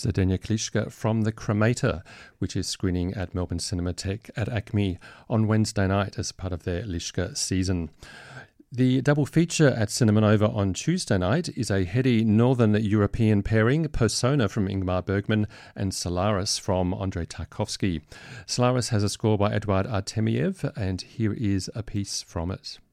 Zdeněk Liška from The Cremator, which is screening at Melbourne Cinematheque at ACME on Wednesday night as part of their Liška season. The double feature at Cinema Nova on Tuesday night is a heady Northern European pairing, Persona from Ingmar Bergman and Solaris from Andrei Tarkovsky. Solaris has a score by Eduard Artemiev, and here is a piece from it.